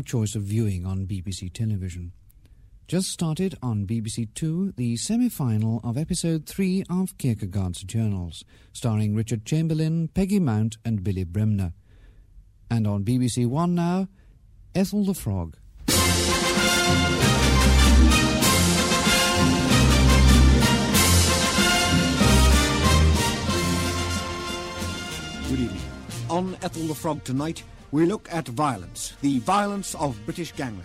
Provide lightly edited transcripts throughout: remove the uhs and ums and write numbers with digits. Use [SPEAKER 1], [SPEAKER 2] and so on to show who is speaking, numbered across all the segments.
[SPEAKER 1] our choice of viewing on BBC television. Just started on BBC Two the semi-final of episode 3 of Kierkegaard's Journals, starring Richard Chamberlain, Peggy Mount and Billy Bremner. And on BBC One now, Ethel the Frog.
[SPEAKER 2] Good evening. On Ethel the Frog tonight, we look at violence, the violence of British gangland.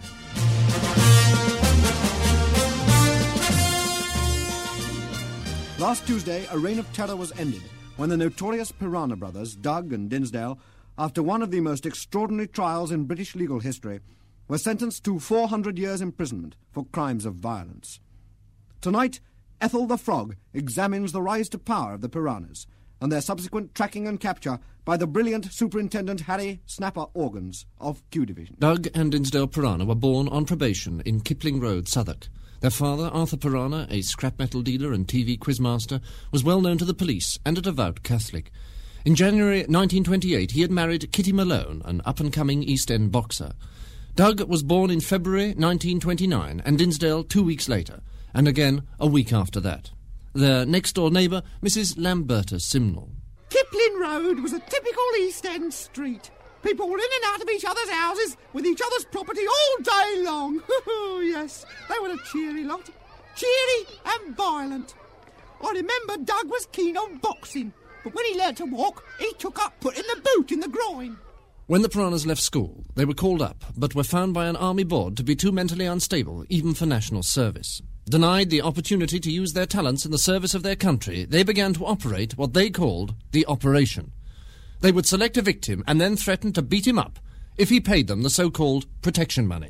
[SPEAKER 2] Last Tuesday, a reign of terror was ended when the notorious Piranha brothers, Doug and Dinsdale, after one of the most extraordinary trials in British legal history, were sentenced to 400 years' imprisonment for crimes of violence. Tonight, Ethel the Frog examines the rise to power of the Piranhas and their subsequent tracking and capture by the brilliant Superintendent Harry Snapper Organs of Q Division.
[SPEAKER 3] Doug and Dinsdale Piranha were born on probation in Kipling Road, Southwark. Their father, Arthur Piranha, a scrap metal dealer and TV quizmaster, was well known to the police and a devout Catholic. In January 1928, he had married Kitty Malone, an up-and-coming East End boxer. Doug was born in February 1929 and Dinsdale 2 weeks later, and again a week after that. Their next-door neighbour, Mrs. Lamberta Simnel.
[SPEAKER 4] Kipling Road was a typical East End street. People were in and out of each other's houses with each other's property all day long. Oh, yes, they were a cheery lot. Cheery and violent. I remember Doug was keen on boxing, but when he learnt to walk, he took up putting the boot in the groin.
[SPEAKER 3] When the Piranhas left school, they were called up, but were found by an army board to be too mentally unstable, even for national service. Denied the opportunity to use their talents in the service of their country, they began to operate what they called the Operation. They would select a victim and then threaten to beat him up if he paid them the so-called protection money.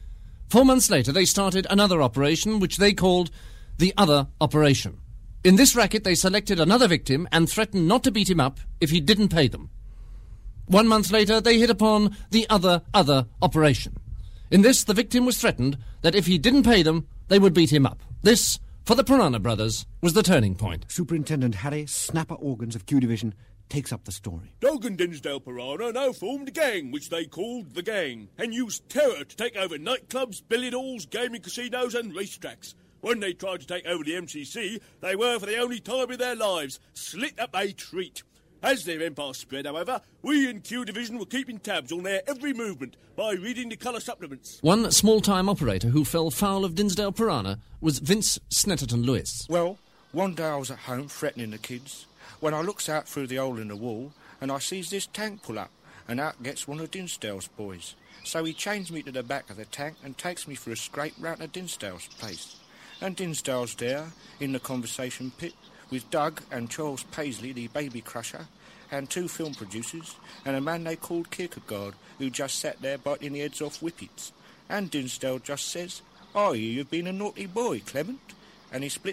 [SPEAKER 3] 4 months later, they started another operation which they called the Other Operation. In this racket, they selected another victim and threatened not to beat him up if he didn't pay them. 1 month later, they hit upon the Other Operation. In this, the victim was threatened that if he didn't pay them, they would beat him up. This, for the Piranha brothers, was the turning point.
[SPEAKER 2] Superintendent Harry Snapper Organs of Q Division takes up the story.
[SPEAKER 5] Doug and Dinsdale Piranha now formed a gang, which they called The Gang, and used terror to take over nightclubs, billiard halls, gaming casinos and racetracks. When they tried to take over the MCC, they were, for the only time in their lives, slit up a treat. As their empire spread, however, we in Q Division were keeping tabs on their every movement by reading the colour supplements.
[SPEAKER 3] One small-time operator who fell foul of Dinsdale Piranha was Vince Snetterton Lewis.
[SPEAKER 6] Well, one day I was at home threatening the kids when I looks out through the hole in the wall and I sees this tank pull up, and out gets one of Dinsdale's boys. So he chains me to the back of the tank and takes me for a scrape round to Dinsdale's place. And Dinsdale's there, in the conversation pit, with Doug and Charles Paisley, the baby crusher, and 2 film producers, and a man they called Kierkegaard, who just sat there biting the heads off whippets. And Dinsdale just says, "I hear you've been a naughty boy, Clement," and he split